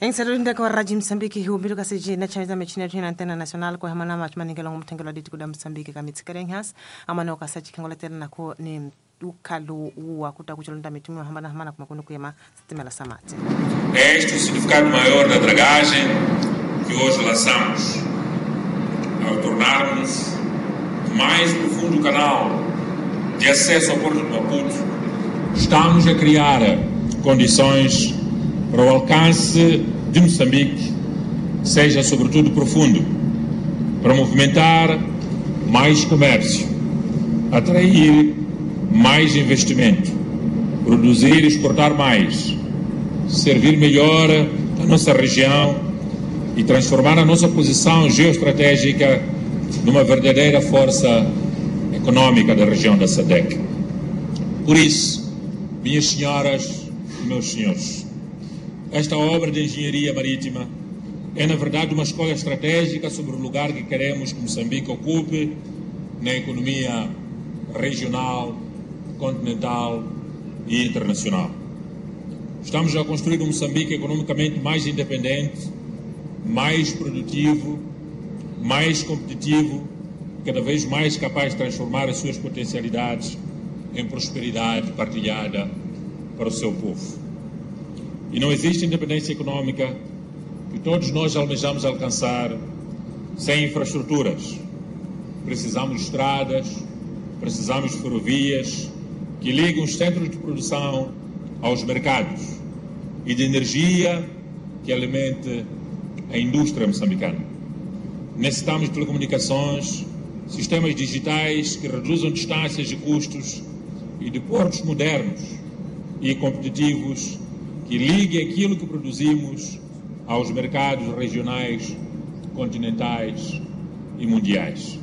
Encerrando com a Rádio Moçambique, o Biro Kassiji, na Champions League, na Antena Nacional, com a Hamana Matmaninga, um tempo de Tikuda Moçambique, Kamitskarenhas, a Manoka Sachi Kangoletera na ko ni Ukalu, Uakuta Kuchulunda Mitumi, Hamana Hamana, Makuno Kuyama, Sistema Samate. É este o significado maior da dragagem que hoje lançamos. Ao tornarmos mais profundo o canal de acesso ao Porto de Maputo, estamos a criar condições para o alcance de Moçambique seja sobretudo profundo, para movimentar mais comércio, atrair mais investimento, produzir e exportar mais, servir melhor a nossa região e transformar a nossa posição geoestratégica numa verdadeira força econômica da região da SADC. Por isso, minhas senhoras e meus senhores, esta obra de engenharia marítima é, na verdade, uma escolha estratégica sobre o lugar que queremos que Moçambique ocupe na economia regional, continental e internacional. Estamos a construir um Moçambique economicamente mais independente, mais produtivo, mais competitivo, cada vez mais capaz de transformar as suas potencialidades em prosperidade partilhada para o seu povo. E não existe independência econômica que todos nós almejamos alcançar sem infraestruturas. Precisamos de estradas, precisamos de ferrovias que ligam os centros de produção aos mercados e de energia que alimente a indústria moçambicana. Necessitamos de telecomunicações, sistemas digitais que reduzam distâncias e custos e de portos modernos e competitivos que liguem aquilo que produzimos aos mercados regionais, continentais e mundiais.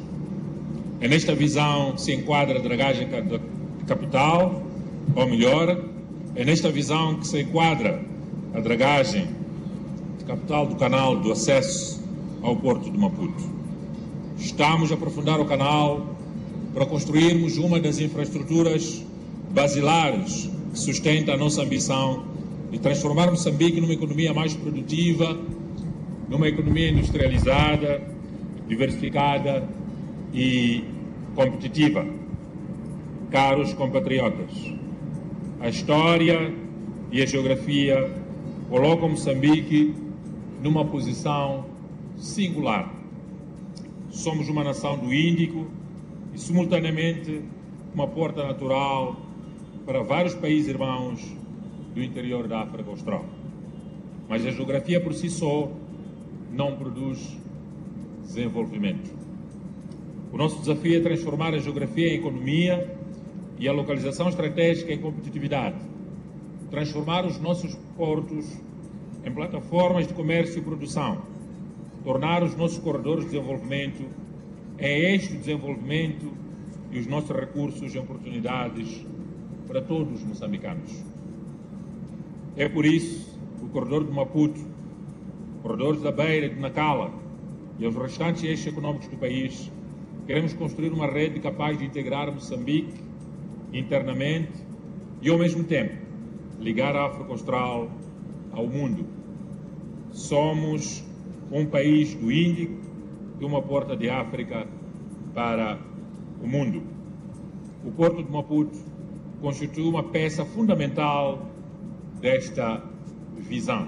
É nesta visão que se enquadra a dragagem de capital, ou melhor, é nesta visão que se enquadra a dragagem de capital do canal do acesso ao Porto de Maputo. Estamos a aprofundar o canal para construirmos uma das infraestruturas basilares que sustenta a nossa ambição de transformar Moçambique numa economia mais produtiva, numa economia industrializada, diversificada e competitiva. Caros compatriotas, a história e a geografia colocam Moçambique numa posição singular. Somos uma nação do Índico e, simultaneamente, uma porta natural para vários países irmãos do interior da África Austral. Mas a geografia por si só não produz desenvolvimento. O nosso desafio é transformar a geografia em economia e a localização estratégica em competitividade. Transformar os nossos portos em plataformas de comércio e produção. Tornar os nossos corredores de desenvolvimento em eixo de desenvolvimento e os nossos recursos em oportunidades para todos os moçambicanos. É por isso que o corredor de Maputo, corredores da Beira e de Nacala e os restantes eixos econômicos do país, queremos construir uma rede capaz de integrar Moçambique internamente e, ao mesmo tempo, ligar a África Austral ao mundo. Somos um país do Índico e uma porta de África para o mundo. O Porto de Maputo constitui uma peça fundamental desta visão.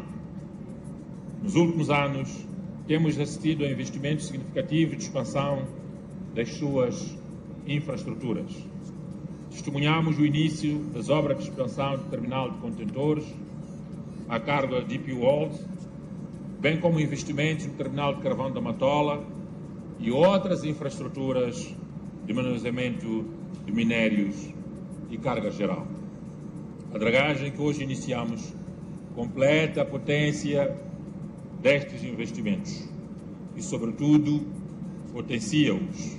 Nos últimos anos, temos assistido a investimentos significativos de expansão das suas infraestruturas. Testemunhamos o início das obras de expansão do terminal de contentores a cargo da DP World, bem como investimentos no terminal de carvão da Matola e outras infraestruturas de manuseamento de minérios e carga geral. A dragagem que hoje iniciamos completa a potência destes investimentos e, sobretudo, potencia-os.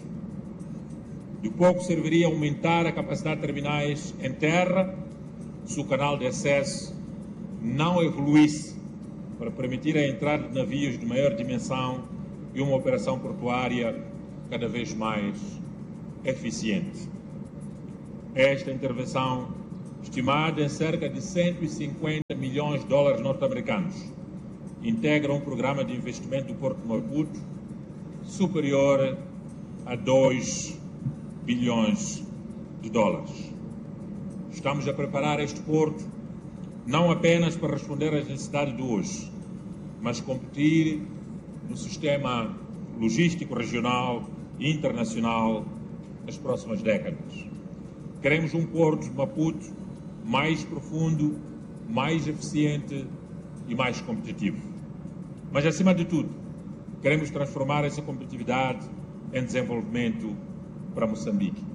De pouco serviria aumentar a capacidade de terminais em terra se o canal de acesso não evoluísse para permitir a entrada de navios de maior dimensão e uma operação portuária cada vez mais eficiente. Esta intervenção, estimada em cerca de 150 milhões de dólares norte-americanos, integra um programa de investimento do Porto de Maputo superior a 2 bilhões de dólares. Estamos a preparar este porto não apenas para responder às necessidades de hoje, mas competir no sistema logístico regional e internacional nas próximas décadas. Queremos um porto de Maputo mais profundo, mais eficiente e mais competitivo. Mas, acima de tudo, queremos transformar essa competitividade em desenvolvimento para Moçambique.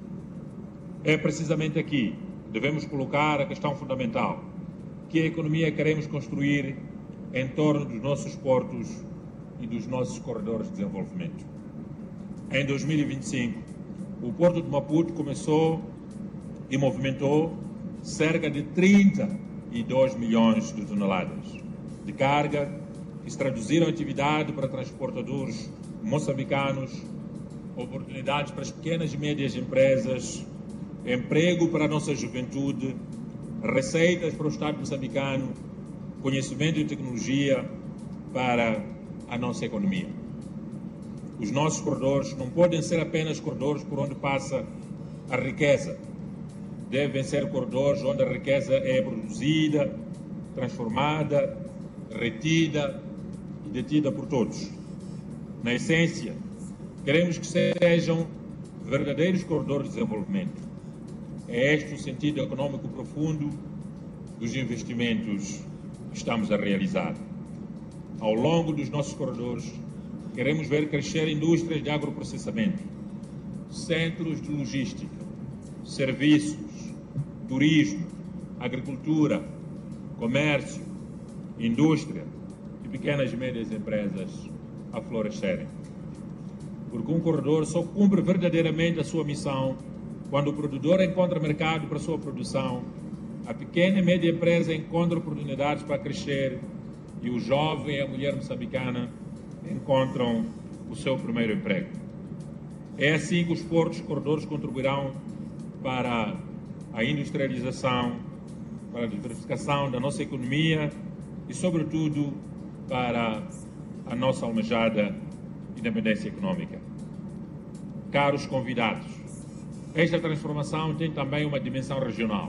É precisamente aqui que devemos colocar a questão fundamental, que a economia queremos construir em torno dos nossos portos e dos nossos corredores de desenvolvimento. Em 2025, o Porto de Maputo começou e movimentou cerca de 32 milhões de toneladas de carga, que se traduziram em atividade para transportadores moçambicanos, oportunidades para as pequenas e médias empresas, emprego para a nossa juventude, receitas para o Estado moçambicano, conhecimento e tecnologia para a nossa economia. Os nossos corredores não podem ser apenas corredores por onde passa a riqueza. Devem ser corredores onde a riqueza é produzida, transformada, retida e detida por todos. Na essência, queremos que sejam verdadeiros corredores de desenvolvimento. É este o sentido econômico profundo dos investimentos que estamos a realizar. Ao longo dos nossos corredores, queremos ver crescer indústrias de agroprocessamento, centros de logística, serviços, turismo, agricultura, comércio, indústria e pequenas e médias empresas a florescerem. Porque um corredor só cumpre verdadeiramente a sua missão quando o produtor encontra mercado para a sua produção, a pequena e média empresa encontra oportunidades para crescer e o jovem e a mulher moçambicana encontram o seu primeiro emprego. É assim que os portos corredores contribuirão para a industrialização, para a diversificação da nossa economia e, sobretudo, para a nossa almejada independência econômica. Caros convidados, esta transformação tem também uma dimensão regional.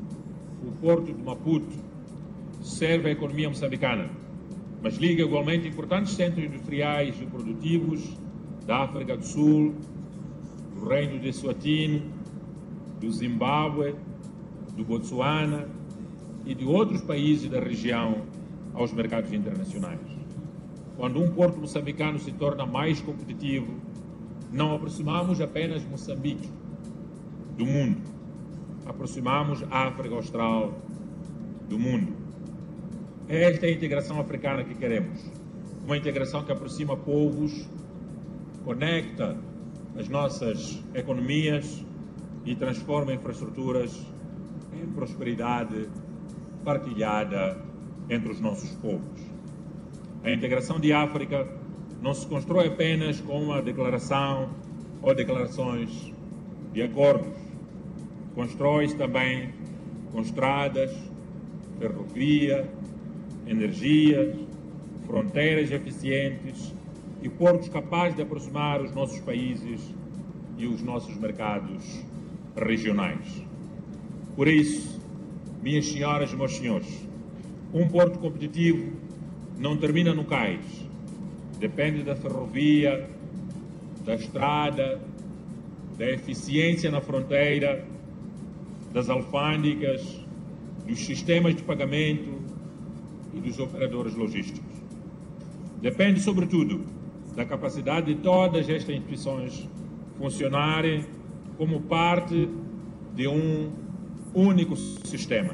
O Porto de Maputo serve a economia moçambicana, mas liga igualmente importantes centros industriais e produtivos da África do Sul, do Reino de Eswatini, do Zimbábue, do Botsuana e de outros países da região aos mercados internacionais. Quando um porto moçambicano se torna mais competitivo, não aproximamos apenas Moçambique do mundo, aproximamos a África Austral do mundo. É esta a integração africana que queremos, uma integração que aproxima povos, conecta as nossas economias e transforma infraestruturas em prosperidade partilhada entre os nossos povos. A integração de África não se constrói apenas com uma declaração ou declarações de acordos. Constrói-se também com estradas, ferrovia, energias, fronteiras eficientes e portos capazes de aproximar os nossos países e os nossos mercados regionais. Por isso, minhas senhoras e meus senhores, um porto competitivo não termina no cais. Depende da ferrovia, da estrada, da eficiência na fronteira, das alfândegas, dos sistemas de pagamento e dos operadores logísticos. Depende, sobretudo, da capacidade de todas estas instituições funcionarem como parte de um único sistema.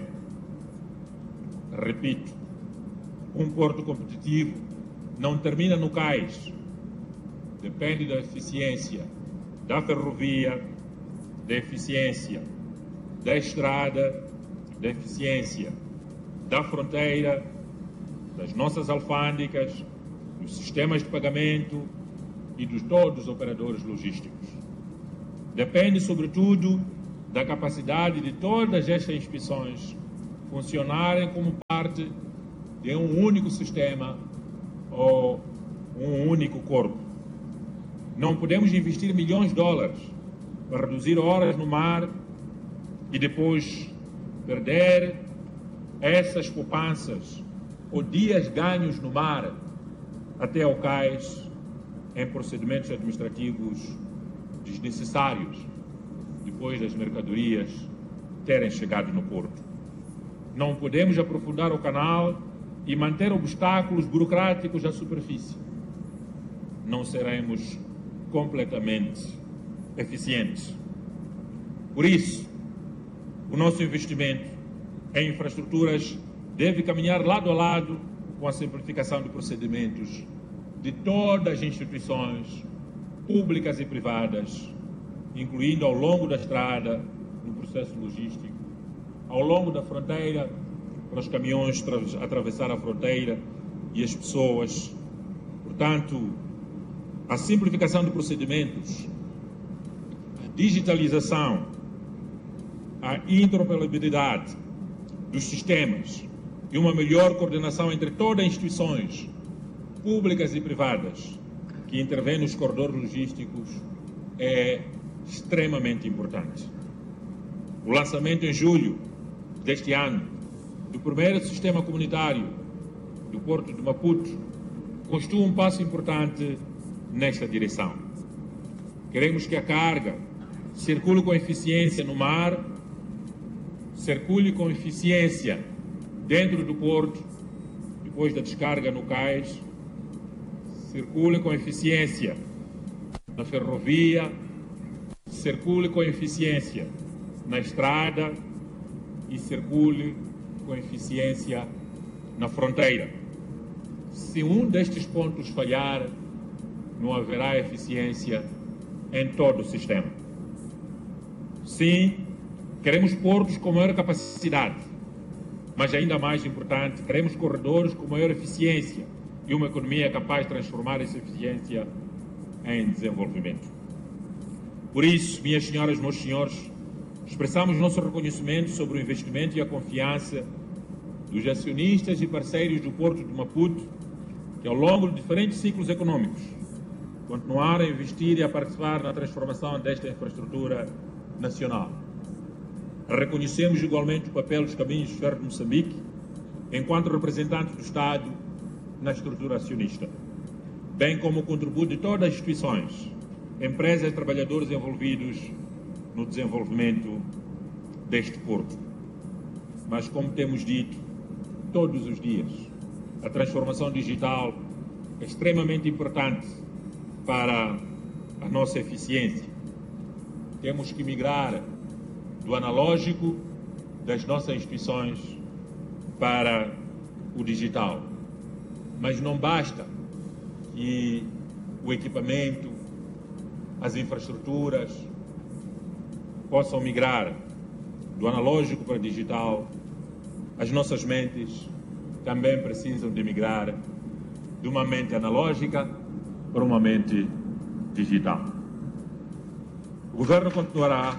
Repito, um porto competitivo não termina no cais. Depende da eficiência da ferrovia, da eficiência da estrada, da eficiência da fronteira, das nossas alfândegas, dos sistemas de pagamento e de todos os operadores logísticos. Depende, sobretudo, da capacidade de todas estas instituições funcionarem como parte de um único sistema ou um único corpo. Não podemos investir milhões de dólares para reduzir horas no mar e depois perder essas poupanças ou dias ganhos no mar até ao cais em procedimentos administrativos desnecessários depois das mercadorias terem chegado no porto. Não podemos aprofundar o canal e manter obstáculos burocráticos à superfície. Não seremos completamente eficientes. Por isso, o nosso investimento em infraestruturas deve caminhar lado a lado com a simplificação de procedimentos de todas as instituições públicas e privadas, incluindo ao longo da estrada, no processo logístico, ao longo da fronteira, para os caminhões atravessar a fronteira e as pessoas. Portanto, a simplificação de procedimentos, a digitalização, a interoperabilidade dos sistemas e uma melhor coordenação entre todas as instituições públicas e privadas que intervêm nos corredores logísticos é extremamente importante. O lançamento em julho deste ano do primeiro sistema comunitário do Porto de Maputo constitui um passo importante nesta direção. Queremos que a carga circule com eficiência no mar, circule com eficiência dentro do porto, depois da descarga no cais, circule com eficiência na ferrovia, circule com eficiência na estrada e circule com eficiência na fronteira. Se um destes pontos falhar, não haverá eficiência em todo o sistema. Sim, queremos portos com maior capacidade, mas ainda mais importante, queremos corredores com maior eficiência e uma economia capaz de transformar essa eficiência em desenvolvimento. Por isso, minhas senhoras e meus senhores, expressamos nosso reconhecimento sobre o investimento e a confiança dos acionistas e parceiros do Porto de Maputo, que ao longo de diferentes ciclos econômicos continuaram a investir e a participar na transformação desta infraestrutura nacional. Reconhecemos igualmente o papel dos caminhos de ferro de Moçambique enquanto representante do Estado na estrutura acionista, bem como o contributo de todas as instituições, empresas e trabalhadores envolvidos no desenvolvimento deste porto. Mas, como temos dito todos os dias, a transformação digital é extremamente importante para a nossa eficiência. Temos que migrar do analógico das nossas instituições para o digital. Mas não basta que o equipamento, as infraestruturas possam migrar do analógico para o digital. As nossas mentes também precisam de migrar de uma mente analógica para uma mente digital. O governo continuará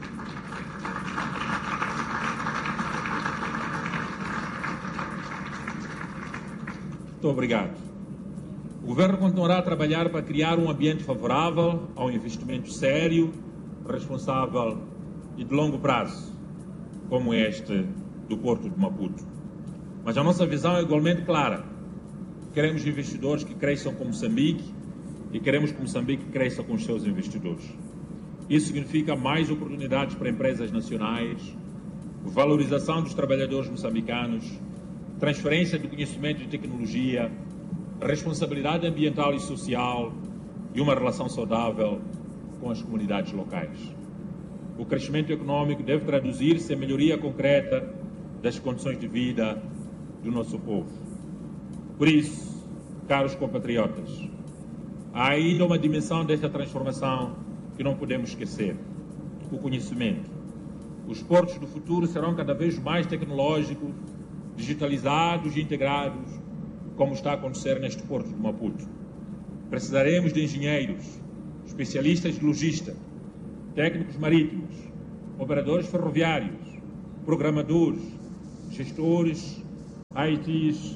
Muito obrigado. O governo continuará a trabalhar para criar um ambiente favorável ao investimento sério, responsável e de longo prazo, como este do Porto de Maputo. Mas a nossa visão é igualmente clara. Queremos investidores que cresçam com Moçambique e queremos que Moçambique cresça com os seus investidores. Isso significa mais oportunidades para empresas nacionais, valorização dos trabalhadores moçambicanos, transferência de conhecimento e tecnologia, responsabilidade ambiental e social e uma relação saudável com as comunidades locais. O crescimento econômico deve traduzir-se em melhoria concreta das condições de vida do nosso povo. Por isso, caros compatriotas, há ainda uma dimensão desta transformação que não podemos esquecer: o conhecimento. Os portos do futuro serão cada vez mais tecnológicos, digitalizados e integrados, como está a acontecer neste Porto de Maputo. Precisaremos de engenheiros, especialistas de logística, técnicos marítimos, operadores ferroviários, programadores, gestores, ITs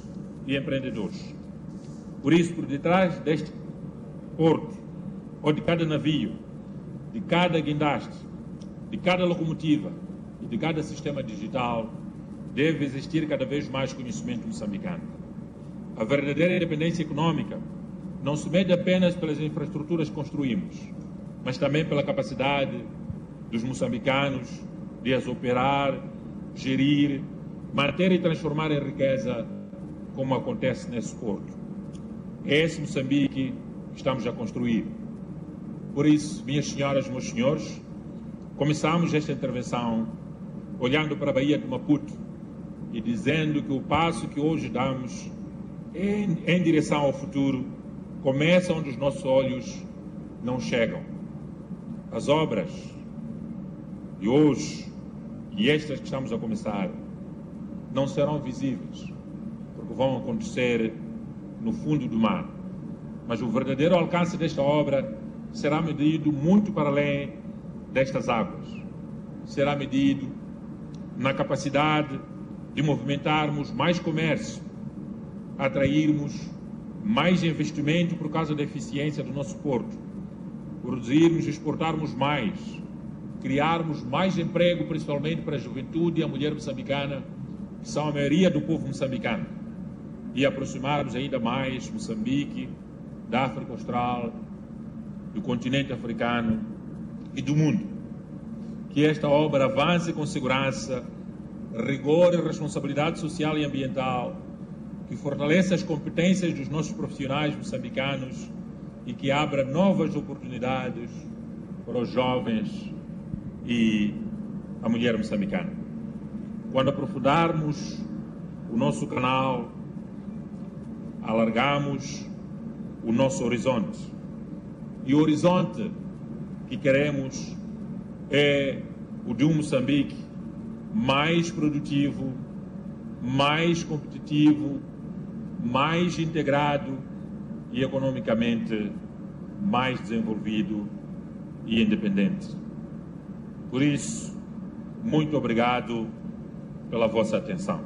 e empreendedores. Por isso, por detrás deste porto, ou de cada navio, de cada guindaste, de cada locomotiva e de cada sistema digital, deve existir cada vez mais conhecimento moçambicano. A verdadeira independência econômica não se mede apenas pelas infraestruturas que construímos, mas também pela capacidade dos moçambicanos de as operar, gerir, manter e transformar em riqueza, como acontece nesse porto. É esse Moçambique que estamos a construir. Por isso, minhas senhoras, meus senhores, começamos esta intervenção olhando para a Baía de Maputo e dizendo que o passo que hoje damos em direção ao futuro começa onde os nossos olhos não chegam. As obras de hoje e estas que estamos a começar não serão visíveis, porque vão acontecer no fundo do mar. Mas o verdadeiro alcance desta obra será medido muito para além destas águas. Será medido na capacidade de movimentarmos mais comércio, atrairmos mais investimento por causa da eficiência do nosso porto, produzirmos e exportarmos mais, criarmos mais emprego, principalmente para a juventude e a mulher moçambicana, que são a maioria do povo moçambicano, e aproximarmos ainda mais Moçambique da África Austral, do continente africano e do mundo. Que esta obra avance com segurança, rigor e responsabilidade social e ambiental, que fortaleça as competências dos nossos profissionais moçambicanos e que abra novas oportunidades para os jovens e a mulher moçambicana. Quando aprofundarmos o nosso canal, alargamos o nosso horizonte. E o horizonte que queremos é o de um Moçambique mais produtivo, mais competitivo, mais integrado e economicamente mais desenvolvido e independente. Por isso, muito obrigado pela vossa atenção.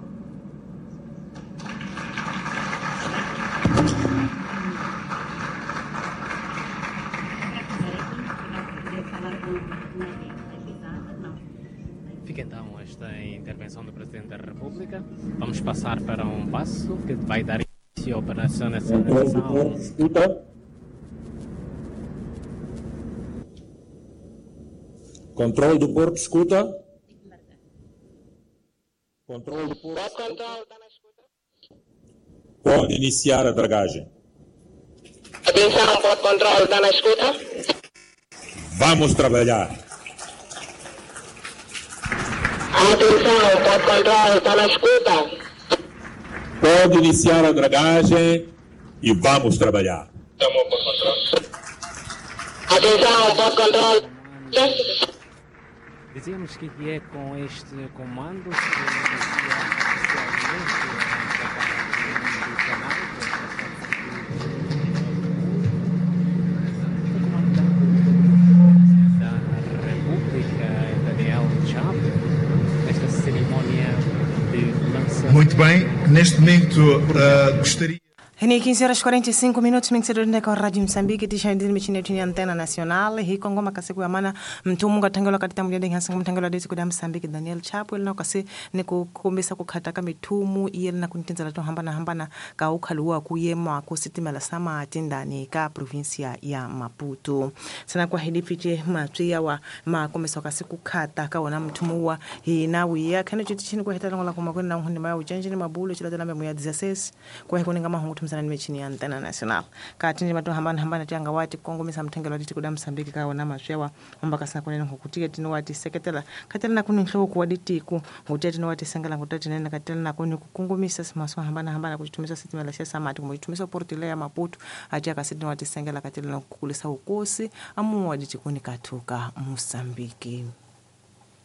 Fica então esta intervenção do Presidente da República. Vamos passar para um passo que vai dar início à operação nacionalização. Controle do porto, escuta. Controle do porto. Pode iniciar a dragagem. Atenção, porto controle, está na escuta? Vamos trabalhar. Atenção, porto controle, está na escuta? Pode iniciar a dragagem e vamos trabalhar. Atenção, porto controle. Dizíamos que é com este comando que inicia oficialmente esta parte do canal. O comandante da República, Daniel Chapo, esta cerimónia de lançamento. Muito bem, neste momento gostaria. Ni 15h45 minsedo ndeko Radio Msambiki tisha ndini michini tuni antena nacional hi kongo makasiku ya mana mtumu ngatangelo katita mjende ngansa mtangelo desi kuda Msambiki Daniel Chapo na kasi ni kukumbisa kukhataka mitumu iye na kuntinzala to hambana ka ukhaluwa kuyema ku sitimela sama atindani ka provincia ya Maputo sana kwa hilifiche matria wa makomisa kasi kukhata ka wona mtumu wa hina wiya kana chitichini kwa hetala ngola kuma kwenda hundi maya ujanjini mabulo chila tala mu ya 16 kwa hekoni ngama hungu tumsana nimechini ya antena national katini matu hambana tianga wati kongo misa mtengelo diti kuda Msambiki ka wona mashewa mbaka sana kunene hukutika tino wati seketela katela na kuni nhloku waditiku nguteti no wati sengela nguteti nene katela na kuni kukungumisa simaso hambana kuchitumisa sitimela shesa mati kumuchitumisa portile ya Maputo aja kasiti no wati sengela katela na kukulisa ukosi amu waditi kuni katuka Msambiki.